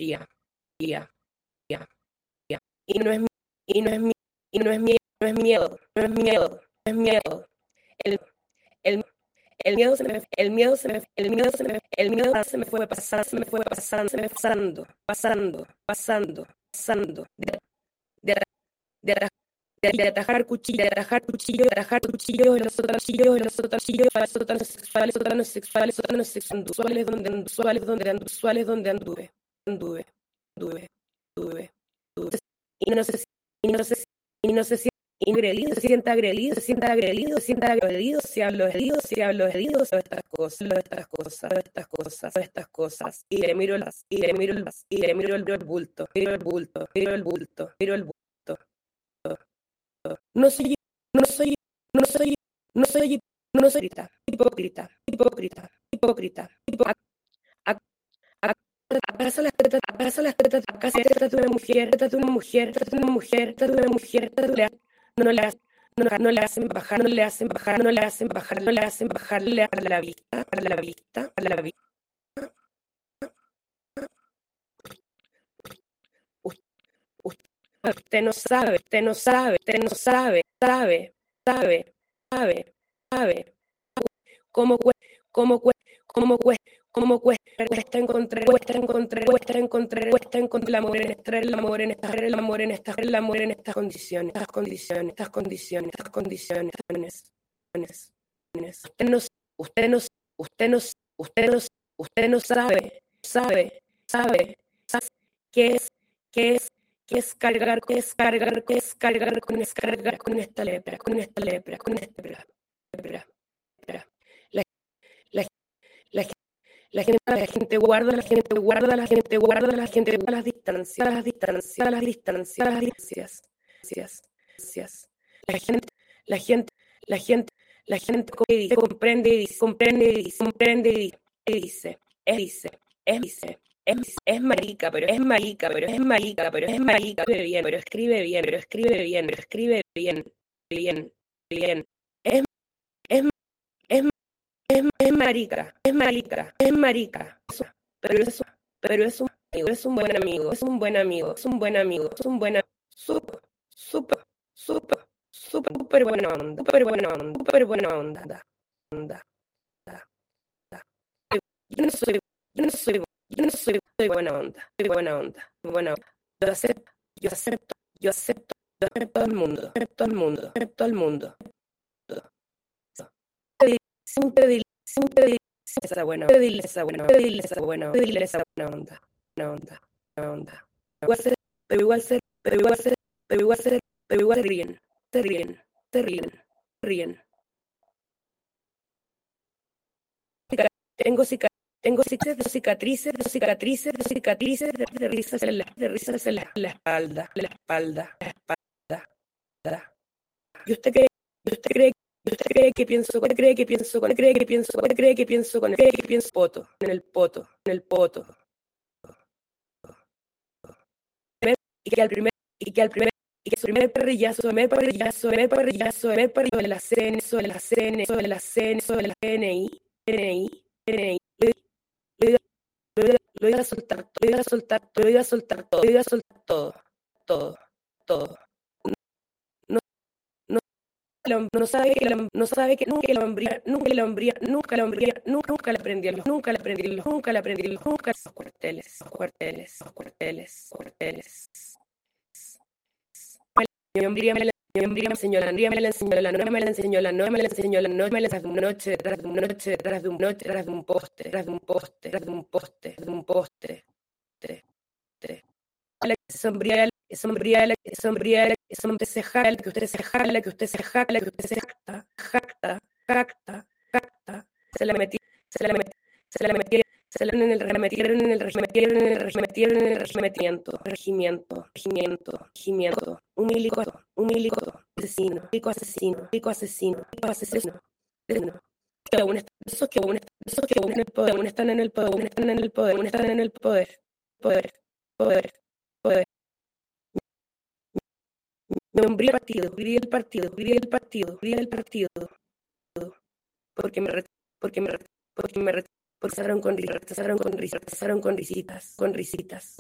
fría, fría, fría, fría. Y no es mi- y no es mi- y no es miedo, no es miedo, no es miedo, no es miedo. El, el, el miedo se me, el miedo se me, el miedo se me, el miedo se me fue pasando, se me fue pasando, se me fue pasando, pasando, pasando, pasando, de, de, de atajar cuchillo, de atajar cuchillo, de atajar cuchillo, de los otros cuchillos, de los otros cuchillos, sótanos sexuales, sótanos sexuales, sótanos sexuales, donde anduve, anduve, anduve, anduve, anduve. Y no sé, y no sé, y no sé si agredido, se sienta agredido, se sienta agredido, se sienta agredido, si hablo herido, sobre estas cosas, sobre estas cosas, sobre estas cosas, sobre estas cosas. Y le miro las, y le miro las, y le miro el bulto, miro el bulto, miro el bulto, miro el bulto. No soy, no soy, no soy, no soy, no soy hipócrita, hipócrita, hipócrita, hipócrita. ¿Acaso las tetas, acaso se trata de una mujer, trata de una mujer, trata de una mujer, trata de una mujer, trata de no le no le hacen bajar, no le hacen bajar, no le hacen bajar, no le hacen bajarle a la vista, para la vista, para la vista. Usted no sabe, usted no sabe, usted no sabe, sabe, sabe, sabe, sabe. ¿Cómo cuesta, cómo cuesta, cómo cuesta, cómo cuesta encontrar, cuesta encontrar, cuesta encontrar, cuesta encontrar el amor en extraer el amor en estas, el amor en estas, el amor en estas condiciones, estas condiciones, estas condiciones, estas condiciones, usted no, usted no, usted no, usted no, usted no sabe, sabe, sabe, sabe qué es, qué es, qué es cargar, qué es cargar, qué es cargar con esta lepra, con esta lepra, con esta lepra. La, la, la gente guarda, la gente guarda, la gente guarda, la gente guarda las distancias, las distancias, las distancias, las distancias. Gracias. La gente, la gente, la gente, la gente comprende y dice, comprende y dice, comprende y dice, es marica, pero es marica, pero es marica, pero es marica, pero escribe bien, pero escribe bien, pero escribe bien, bien, bien. Es, es, es es marica, es marica, es marica. Pero es un amigo, es un buen amigo, es un buen amigo, es un buen amigo, es un buen amigo, súper, súper, súper, súper buena onda, súper buena onda, súper buena onda, onda. Yo no soy, yo no soy, yo no soy buena onda, soy buena onda, buena onda. Yo acepto, yo acepto, yo acepto, yo acepto al mundo, acepto al mundo, acepto al mundo. Siempre esa buena, dile esa buena, dile esa buena, dile esa buena onda, una onda, una onda. Pero igual ser, pero igual ser, pero igual ser, pero igual ser bien, ser bien, ser bien, ríen. Tengo cicatrices, de risas en la espalda, la espalda, la espalda. ¿Y usted cree que pienso, usted cree que pienso, usted cree que pienso, usted cree que pienso con, cree que pienso poto, en el poto, en el poto? Y que al primer, y que al primer, y que su primer parrillazo, primer parrillazo, primer parrillazo, primer parrillazo de la CN, sobre la CN, sobre la CN, sobre la CNI, CNI, lo iba a soltar, lo iba a soltar, lo iba a soltar todo, lo iba a soltar todo, todo, todo. No sabe que no sabe que nunca la hombría, nunca la hombría, nunca la hombría, nunca la aprendí, nunca la aprendí, nunca la aprendí, nunca los cuarteles, los cuarteles, los cuarteles, los cuarteles. Mi hombría me enseñó la noche, me la enseñó la noche, me la enseñó la noche, me la enseñó la noche, me la enseñó la noche, detrás de una noche, detrás de un noche, detrás de un poste, detrás de un poste, detrás de un poste, de un poste. Sombría, sombría, sombría, se jala, que usted se jala, que usted se jala, que usted se jacta, se la metí, se la metí, se la metí, se la metieron en el regimiento, humilico, asesino, esos que aún están en el poder, poder. Me hombrí el partido, porque me porque rechazaron con risitas,